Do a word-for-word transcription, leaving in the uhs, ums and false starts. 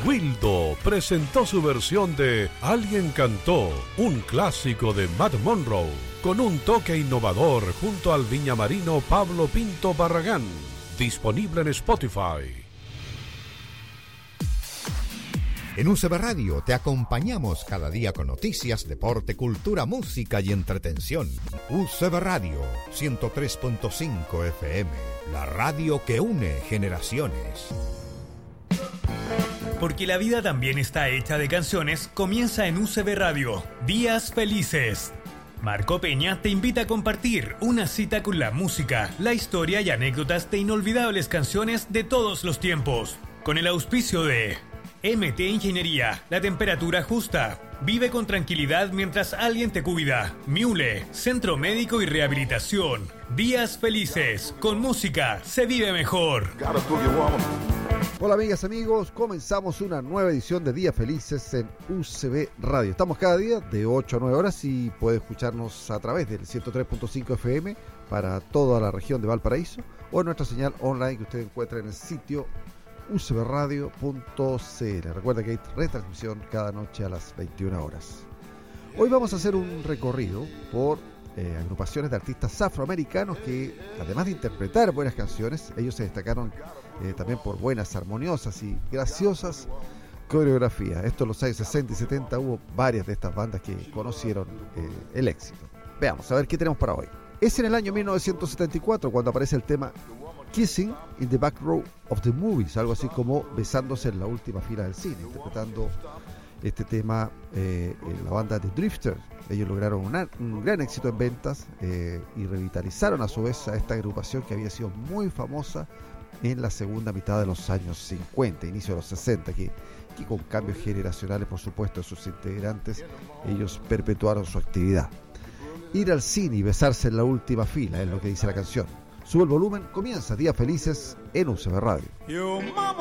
Wildo presentó su versión de Alguien cantó, un clásico de Matt Monroe, con un toque innovador junto al viñamarino Pablo Pinto Barragán, disponible en Spotify. En U C B Radio te acompañamos cada día con noticias, deporte, cultura, música y entretención. U C B Radio, ciento tres punto cinco F M, la radio que une generaciones. Porque la vida también está hecha de canciones, comienza en U C B Radio, Días Felices. Marco Peña te invita a compartir una cita con la música, la historia y anécdotas de inolvidables canciones de todos los tiempos. Con el auspicio de M T Ingeniería, la temperatura justa. Vive con tranquilidad mientras alguien te cuida. Miule, Centro Médico y Rehabilitación. Días Felices, con música se vive mejor. Hola amigas, amigos, comenzamos una nueva edición de Días Felices en U C B Radio. Estamos cada día de ocho a nueve horas y puede escucharnos a través del ciento tres punto cinco F M para toda la región de Valparaíso o en nuestra señal online que usted encuentra en el sitio u c b radio punto c l. Recuerda que hay retransmisión cada noche a las veintiuna horas. Hoy vamos a hacer un recorrido por eh, agrupaciones de artistas afroamericanos que, además de interpretar buenas canciones, ellos se destacaron eh, también por buenas, armoniosas y graciosas coreografías. Esto en los años sesenta y setenta hubo varias de estas bandas que conocieron eh, el éxito. Veamos, a ver qué tenemos para hoy. Es en el año mil novecientos setenta y cuatro cuando aparece el tema Kissing in the Back Row of the Movies, algo así como besándose en la última fila del cine, interpretando este tema eh, la banda de Drifters. Ellos lograron una, un gran éxito en ventas eh, y revitalizaron a su vez a esta agrupación que había sido muy famosa en la segunda mitad de los años cincuenta, inicio de los sesenta, que, que con cambios generacionales, por supuesto, de sus integrantes, ellos perpetuaron su actividad. Ir al cine y besarse en la última fila es lo que dice la canción. Sube el volumen, comienza Días Felices en U C B Radio.